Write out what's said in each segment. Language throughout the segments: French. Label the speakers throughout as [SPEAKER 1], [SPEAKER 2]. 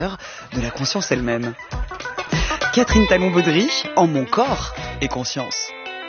[SPEAKER 1] de la conscience elle-même. Catherine Talon-Baudry, en mon corps et conscience.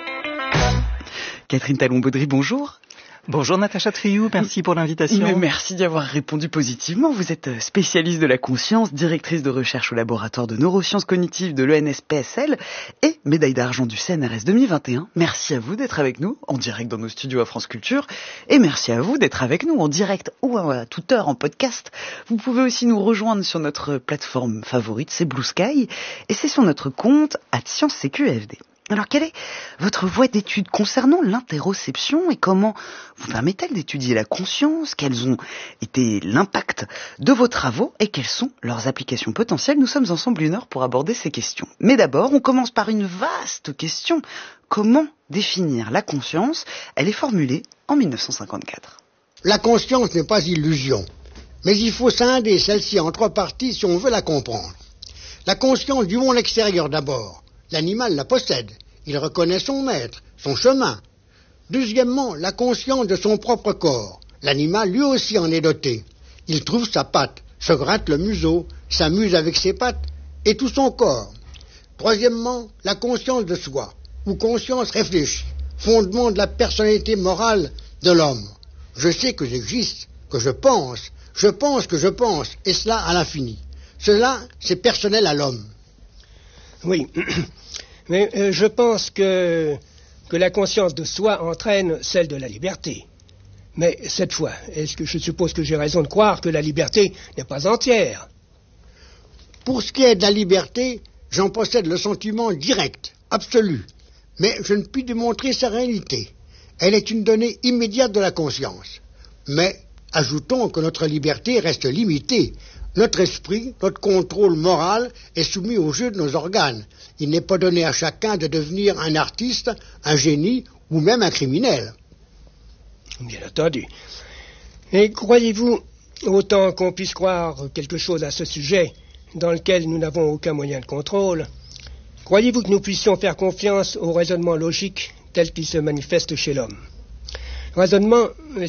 [SPEAKER 1] Catherine Talon-Baudry, bonjour.
[SPEAKER 2] Bonjour Natacha Triou, merci pour l'invitation.
[SPEAKER 1] Mais merci d'y avoir répondu positivement. Vous êtes spécialiste de la conscience, directrice de recherche au laboratoire de neurosciences cognitives de l'ENSPSL et médaille d'argent du CNRS 2021. Merci à vous d'être avec nous en direct dans nos studios à France Culture et merci à vous d'être avec nous en direct ou à toute heure en podcast. Vous pouvez aussi nous rejoindre sur notre plateforme favorite, c'est Blue Sky et c'est sur notre compte @ScienceSécuFD. Alors, quelle est votre voie d'étude concernant l'interoception et comment vous permet-elle d'étudier la conscience? Quels ont été l'impact de vos travaux et quelles sont leurs applications potentielles? Nous sommes ensemble 1 heure pour aborder ces questions. Mais d'abord, on commence par une vaste question. Comment définir la conscience? Elle est formulée en 1954.
[SPEAKER 3] La conscience n'est pas illusion, mais il faut scinder celle-ci en 3 parties si on veut la comprendre. La conscience du monde extérieur d'abord. L'animal la possède. Il reconnaît son maître, son chemin. Deuxièmement, la conscience de son propre corps. L'animal lui aussi en est doté. Il trouve sa patte, se gratte le museau, s'amuse avec ses pattes et tout son corps. Troisièmement, la conscience de soi, ou conscience réfléchie, fondement de la personnalité morale de l'homme. Je sais que j'existe, que je pense que je pense, et cela à l'infini. Cela, c'est personnel à l'homme.
[SPEAKER 4] Oui, mais je pense que la conscience de soi entraîne celle de la liberté. Mais cette fois, je suppose que j'ai raison de croire que la liberté n'est pas entière.
[SPEAKER 3] Pour ce qui est de la liberté, j'en possède le sentiment direct, absolu. Mais je ne puis démontrer sa réalité. Elle est une donnée immédiate de la conscience. Mais ajoutons que notre liberté reste limitée. Notre esprit, notre contrôle moral est soumis au jeu de nos organes. Il n'est pas donné à chacun de devenir un artiste, un génie ou même un criminel.
[SPEAKER 4] Bien entendu. Et croyez-vous, autant qu'on puisse croire quelque chose à ce sujet, dans lequel nous n'avons aucun moyen de contrôle, croyez-vous que nous puissions faire confiance au raisonnement logique tel qu'il se manifeste chez l'homme? Raisonnement,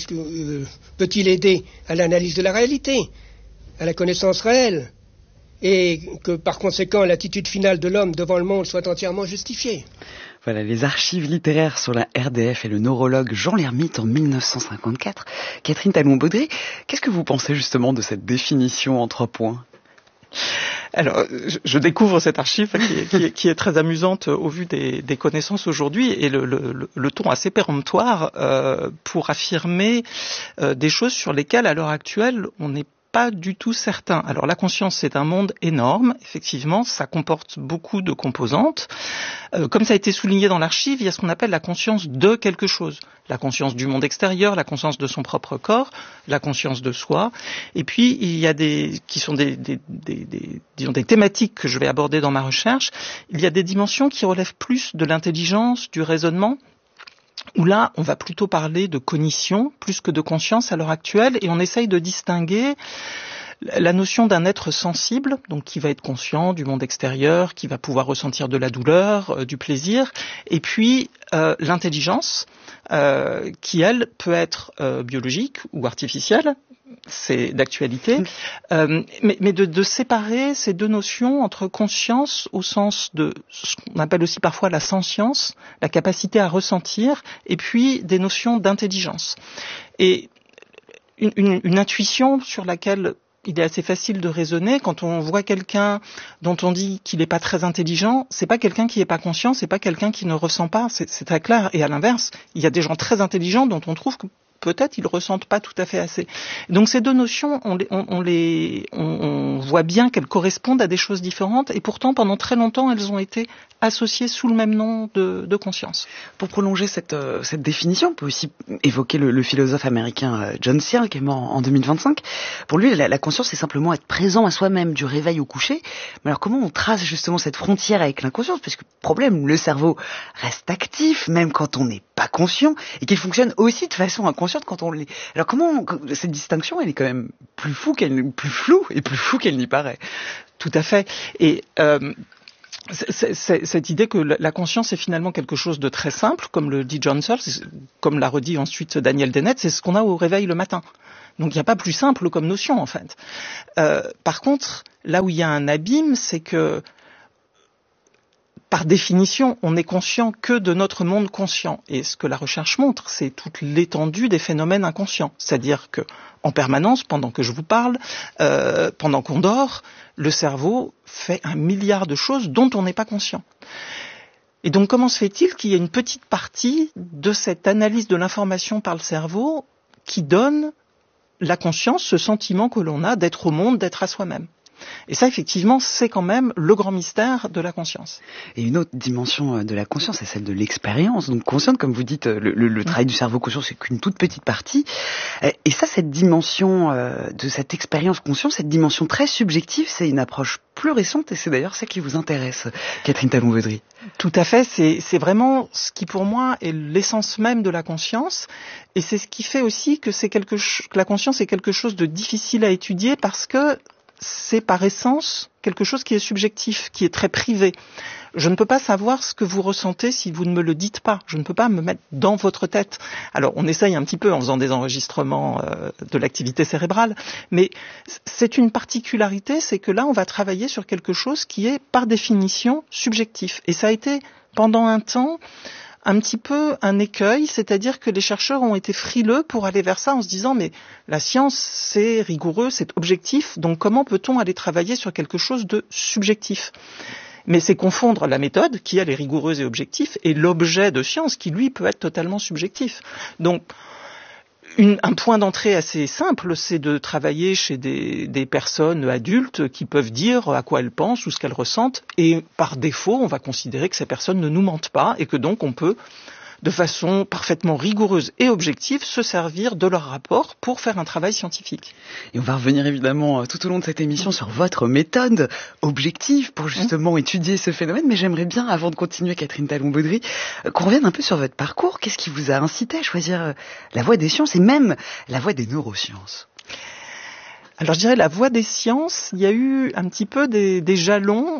[SPEAKER 4] peut-il aider à l'analyse de la réalité, à la connaissance réelle, et que par conséquent l'attitude finale de l'homme devant le monde soit entièrement justifiée?
[SPEAKER 1] Voilà les archives littéraires sur la RDF et le neurologue Jean Lhermitte en 1954. Catherine Talon-Baudry, qu'est-ce que vous pensez justement de cette définition en 3 points?
[SPEAKER 2] Alors, je découvre cette archive qui est très amusante au vu des connaissances aujourd'hui et le ton assez péremptoire pour affirmer des choses sur lesquelles, à l'heure actuelle, on n'est pas du tout certain. Alors la conscience, c'est un monde énorme, effectivement, ça comporte beaucoup de composantes. Comme ça a été souligné dans l'archive, il y a ce qu'on appelle la conscience de quelque chose. La conscience du monde extérieur, la conscience de son propre corps, la conscience de soi. Et puis, il y a des thématiques que je vais aborder dans ma recherche. Il y a des dimensions qui relèvent plus de l'intelligence, du raisonnement, où là, on va plutôt parler de cognition plus que de conscience à l'heure actuelle, et on essaye de distinguer la notion d'un être sensible, donc qui va être conscient du monde extérieur, qui va pouvoir ressentir de la douleur, du plaisir, et puis l'intelligence, qui elle peut être biologique ou artificielle, c'est d'actualité, mais de séparer ces 2 notions entre conscience au sens de ce qu'on appelle aussi parfois la sentience, la capacité à ressentir, et puis des notions d'intelligence. Et une intuition sur laquelle il est assez facile de raisonner quand on voit quelqu'un dont on dit qu'il n'est pas très intelligent, c'est pas quelqu'un qui n'est pas conscient, c'est pas quelqu'un qui ne ressent pas, c'est très clair. Et à l'inverse, il y a des gens très intelligents dont on trouve que peut-être ils ressentent pas tout à fait assez. Donc ces 2 notions, on voit bien qu'elles correspondent à des choses différentes et pourtant pendant très longtemps elles ont été associées sous le même nom de conscience.
[SPEAKER 1] Pour prolonger cette définition, on peut aussi évoquer le philosophe américain John Searle qui est mort en 2025. Pour lui, la conscience c'est simplement être présent à soi-même du réveil au coucher. Mais alors comment on trace justement cette frontière avec l'inconscience? Parce que problème, le cerveau reste actif même quand on n'est pas conscient et qu'il fonctionne aussi de façon inconsciente quand on l'est. Alors comment cette distinction, elle est quand même plus floue qu'elle n'y paraît.
[SPEAKER 2] Tout à fait. Et cette idée que la conscience est finalement quelque chose de très simple, comme le dit John Searle, comme l'a redit ensuite Daniel Dennett, c'est ce qu'on a au réveil le matin. Donc il n'y a pas plus simple comme notion en fait. Par contre, Là où il y a un abîme, c'est que par définition, on n'est conscient que de notre monde conscient. Et ce que la recherche montre, c'est toute l'étendue des phénomènes inconscients. C'est-à-dire que, en permanence, pendant que je vous parle, pendant qu'on dort, le cerveau fait 1 milliard de choses dont on n'est pas conscient. Et donc, comment se fait-il qu'il y ait une petite partie de cette analyse de l'information par le cerveau qui donne la conscience, ce sentiment que l'on a d'être au monde, d'être à soi-même? Et ça, effectivement, c'est quand même le grand mystère de la conscience.
[SPEAKER 1] Et une autre dimension de la conscience, c'est celle de l'expérience. Donc consciente, comme vous dites, le travail du cerveau conscient, c'est qu'une toute petite partie. Et ça, cette dimension de cette expérience consciente, cette dimension très subjective, c'est une approche plus récente et c'est d'ailleurs ça qui vous intéresse, Catherine Talon-Vaudry.
[SPEAKER 2] Tout à fait, c'est vraiment ce qui pour moi est l'essence même de la conscience et c'est ce qui fait aussi que que la conscience est quelque chose de difficile à étudier parce que c'est par essence quelque chose qui est subjectif, qui est très privé. Je ne peux pas savoir ce que vous ressentez si vous ne me le dites pas. Je ne peux pas me mettre dans votre tête. Alors, on essaye un petit peu en faisant des enregistrements de l'activité cérébrale, mais c'est une particularité, c'est que là, on va travailler sur quelque chose qui est par définition subjectif. Et ça a été, pendant un temps, un petit peu un écueil, c'est-à-dire que les chercheurs ont été frileux pour aller vers ça en se disant mais la science c'est rigoureux, c'est objectif, donc comment peut-on aller travailler sur quelque chose de subjectif ? Mais c'est confondre la méthode qui elle est rigoureuse et objective et l'objet de science qui lui peut être totalement subjectif. Donc un point d'entrée assez simple, c'est de travailler chez des personnes adultes qui peuvent dire à quoi elles pensent ou ce qu'elles ressentent. Et par défaut, on va considérer que ces personnes ne nous mentent pas et que donc on peut, de façon parfaitement rigoureuse et objective, se servir de leur rapport pour faire un travail scientifique.
[SPEAKER 1] Et on va revenir évidemment tout au long de cette émission sur votre méthode objective pour justement étudier ce phénomène. Mais j'aimerais bien, avant de continuer, Catherine Talon-Vaudry, qu'on revienne un peu sur votre parcours. Qu'est-ce qui vous a incité à choisir la voie des sciences et même la voie des neurosciences ?
[SPEAKER 2] Alors je dirais la voie des sciences, il y a eu un petit peu des jalons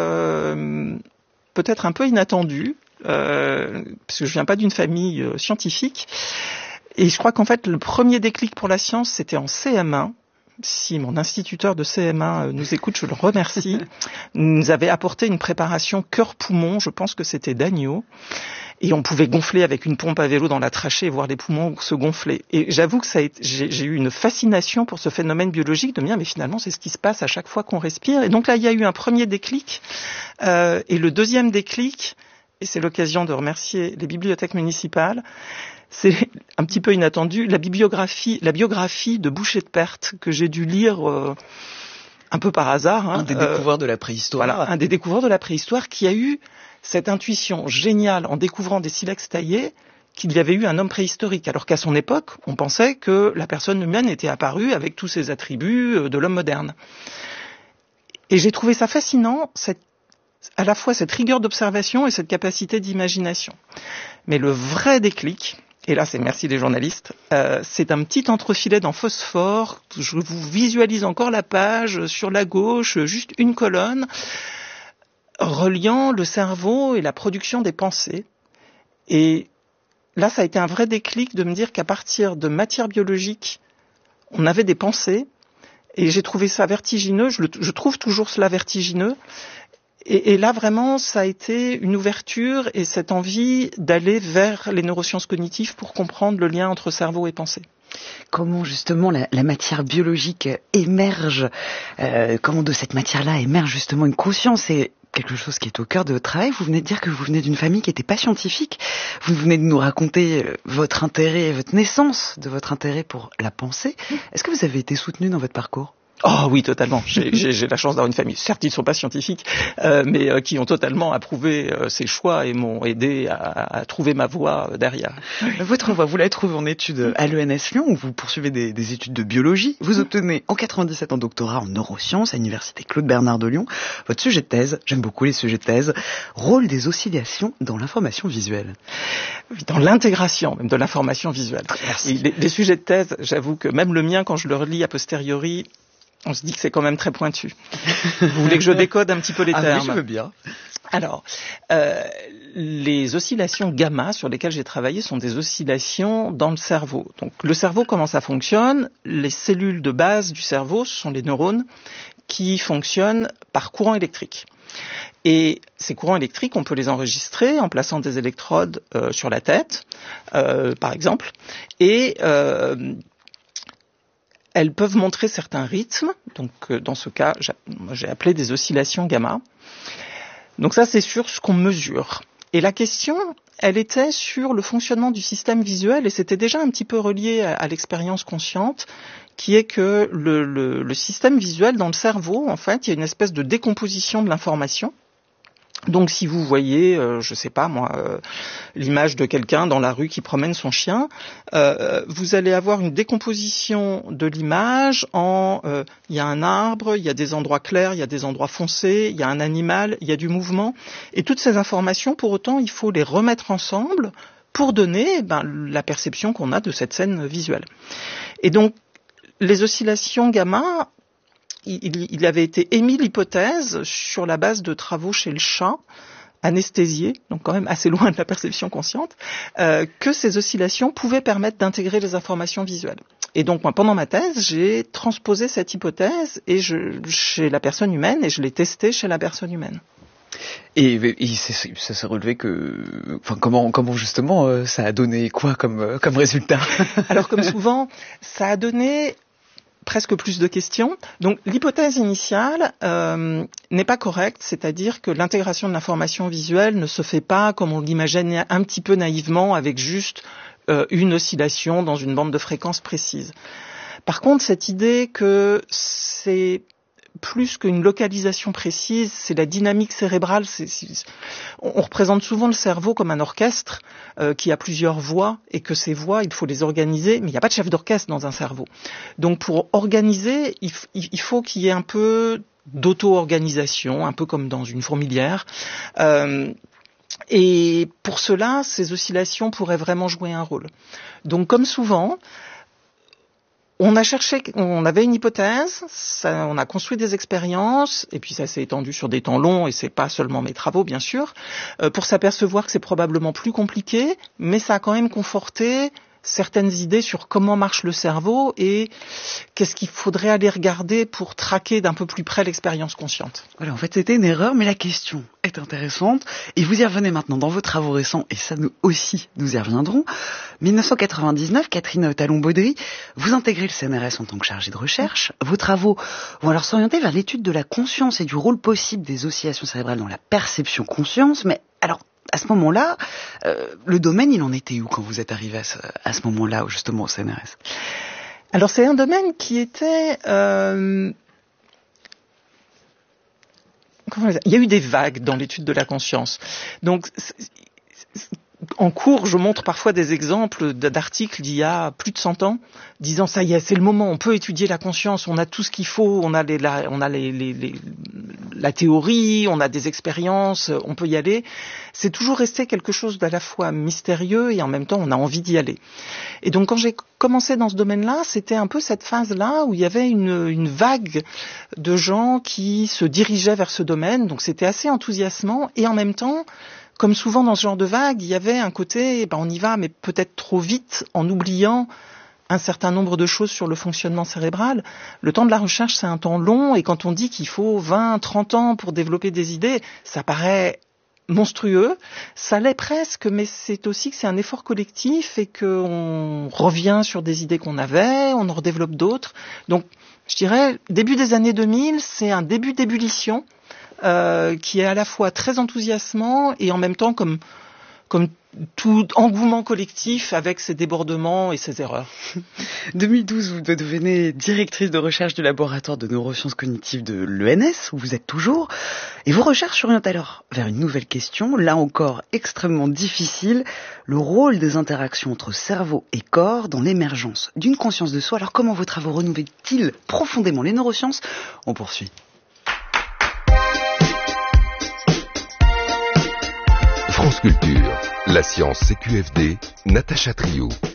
[SPEAKER 2] peut-être un peu inattendus. Parce que je viens pas d'une famille scientifique et je crois qu'en fait le premier déclic pour la science c'était en CM1. Si mon instituteur de CM1 nous écoute, je le remercie. Nous avait apporté une préparation cœur-poumon, je pense que c'était d'agneau, et on pouvait gonfler avec une pompe à vélo dans la trachée et voir les poumons se gonfler. Et j'avoue que j'ai eu une fascination pour ce phénomène biologique de me dire mais finalement c'est ce qui se passe à chaque fois qu'on respire. Et donc là il y a eu un premier déclic et le deuxième déclic. Et c'est l'occasion de remercier les bibliothèques municipales. C'est un petit peu inattendu, la biographie de Boucher de Perthes que j'ai dû lire un peu par hasard.
[SPEAKER 1] Un des découvreurs de la préhistoire.
[SPEAKER 2] Voilà, un des découvreurs de la préhistoire qui a eu cette intuition géniale en découvrant des silex taillés qu'il y avait eu un homme préhistorique, alors qu'à son époque, on pensait que la personne humaine était apparue avec tous ses attributs de l'homme moderne. Et j'ai trouvé ça fascinant, à la fois cette rigueur d'observation et cette capacité d'imagination. Mais le vrai déclic, et là c'est merci les journalistes, c'est un petit entrefilet dans Phosphore, je vous visualise encore la page, sur la gauche, juste une colonne, reliant le cerveau et la production des pensées. Et là ça a été un vrai déclic de me dire qu'à partir de matière biologique, on avait des pensées, et j'ai trouvé ça vertigineux, je trouve toujours cela vertigineux. Et là, vraiment, ça a été une ouverture et cette envie d'aller vers les neurosciences cognitives pour comprendre le lien entre cerveau et pensée.
[SPEAKER 1] Comment justement la matière biologique émerge, comment de cette matière-là émerge justement une conscience et quelque chose qui est au cœur de votre travail. Vous venez de dire que vous venez d'une famille qui n'était pas scientifique. Vous venez de nous raconter votre intérêt, votre naissance de votre intérêt pour la pensée. Est-ce que vous avez été soutenu dans votre parcours ?
[SPEAKER 2] Oh oui, totalement. J'ai la chance d'avoir une famille. Certes, ils ne sont pas scientifiques, mais qui ont totalement approuvé ces choix et m'ont aidé à trouver ma voie derrière.
[SPEAKER 1] Votre voie, vous l'avez trouvée en études à l'ENS Lyon, où vous poursuivez des études de biologie. Vous obtenez en 97 un doctorat en neurosciences à l'université Claude Bernard de Lyon. Votre sujet de thèse, j'aime beaucoup les sujets de thèse, rôle des oscillations dans l'information visuelle.
[SPEAKER 2] Dans l'intégration même de l'information visuelle.
[SPEAKER 1] Merci.
[SPEAKER 2] Les sujets de thèse, j'avoue que même le mien, quand je le relis a posteriori, on se dit que c'est quand même très pointu. Vous voulez que je décode un petit peu les termes ?
[SPEAKER 1] Oui, je veux bien.
[SPEAKER 2] Alors, les oscillations gamma sur lesquelles j'ai travaillé sont des oscillations dans le cerveau. Donc, le cerveau, comment ça fonctionne ? Les cellules de base du cerveau, ce sont les neurones qui fonctionnent par courant électrique. Et ces courants électriques, on peut les enregistrer en plaçant des électrodes sur la tête, par exemple, et elles peuvent montrer certains rythmes. Donc, dans ce cas, j'ai appelé des oscillations gamma. Donc ça, c'est sur ce qu'on mesure. Et la question, elle était sur le fonctionnement du système visuel, et c'était déjà un petit peu relié à l'expérience consciente, qui est que le système visuel dans le cerveau, en fait, il y a une espèce de décomposition de l'information. Donc si vous voyez, je sais pas moi, l'image de quelqu'un dans la rue qui promène son chien, vous allez avoir une décomposition de l'image en il y a un arbre, il y a des endroits clairs, il y a des endroits foncés, il y a un animal, il y a du mouvement. Et toutes ces informations, pour autant, il faut les remettre ensemble pour donner la perception qu'on a de cette scène visuelle. Et donc, les oscillations gamma, il avait été émis l'hypothèse, sur la base de travaux chez le chat, anesthésié, donc quand même assez loin de la perception consciente, que ces oscillations pouvaient permettre d'intégrer les informations visuelles. Et donc moi, pendant ma thèse, j'ai transposé cette hypothèse chez la personne humaine, et je l'ai testée chez la personne humaine.
[SPEAKER 1] Et ça s'est relevé que, enfin, comment justement ça a donné quoi comme résultat?
[SPEAKER 2] Alors comme souvent, ça a donné presque plus de questions. Donc l'hypothèse initiale n'est pas correcte, c'est-à-dire que l'intégration de l'information visuelle ne se fait pas comme on l'imagine un petit peu naïvement avec juste une oscillation dans une bande de fréquences précise. Par contre, cette idée que c'est plus qu'une localisation précise, c'est la dynamique cérébrale. On représente souvent le cerveau comme un orchestre qui a plusieurs voix, et que ces voix, il faut les organiser, mais il n'y a pas de chef d'orchestre dans un cerveau. Donc pour organiser, il faut qu'il y ait un peu d'auto-organisation, un peu comme dans une fourmilière. Et pour cela, ces oscillations pourraient vraiment jouer un rôle. Donc comme souvent, on avait une hypothèse, on a construit des expériences, et puis ça s'est étendu sur des temps longs, et c'est pas seulement mes travaux, bien sûr, pour s'apercevoir que c'est probablement plus compliqué, mais ça a quand même conforté certaines idées sur comment marche le cerveau et qu'est-ce qu'il faudrait aller regarder pour traquer d'un peu plus près l'expérience consciente.
[SPEAKER 1] Voilà, en fait, c'était une erreur, mais la question est intéressante. Et vous y revenez maintenant dans vos travaux récents, et ça, nous aussi, nous y reviendrons. 1999, Catherine Talon-Baudry, vous intégrez le CNRS en tant que chargée de recherche. Vos travaux vont alors s'orienter vers l'étude de la conscience et du rôle possible des oscillations cérébrales dans la perception conscience. Mais alors, à ce moment-là, le domaine, il en était où quand vous êtes arrivé à ce moment-là, justement, au CNRS?
[SPEAKER 2] Alors, c'est un domaine qui était... il y a eu des vagues dans l'étude de la conscience. Donc, en cours, je montre parfois des exemples d'articles d'il y a plus de 100 ans, disant ça y est, c'est le moment, on peut étudier la conscience, on a tout ce qu'il faut, on a la théorie, on a des expériences, on peut y aller. C'est toujours resté quelque chose d'à la fois mystérieux et en même temps on a envie d'y aller. Et donc quand j'ai commencé dans ce domaine-là, c'était un peu cette phase-là où il y avait une vague de gens qui se dirigeaient vers ce domaine, donc c'était assez enthousiasmant, et en même temps, comme souvent dans ce genre de vague, il y avait un côté, on y va, mais peut-être trop vite, en oubliant un certain nombre de choses sur le fonctionnement cérébral. Le temps de la recherche, c'est un temps long, et quand on dit qu'il faut 20, 30 ans pour développer des idées, ça paraît monstrueux. Ça l'est presque, mais c'est aussi que c'est un effort collectif et qu'on revient sur des idées qu'on avait, on en redéveloppe d'autres. Donc, je dirais, début des années 2000, c'est un début d'ébullition qui est à la fois très enthousiasmant et en même temps comme tout engouement collectif avec ses débordements et ses erreurs.
[SPEAKER 1] 2012, vous devenez directrice de recherche du laboratoire de neurosciences cognitives de l'ENS, où vous êtes toujours, et vos recherches s'orientent alors vers une nouvelle question, là encore extrêmement difficile, le rôle des interactions entre cerveau et corps dans l'émergence d'une conscience de soi. Alors comment vos travaux renouvellent-ils profondément les neurosciences? On poursuit.
[SPEAKER 5] France Culture, la science CQFD, Natacha Triou.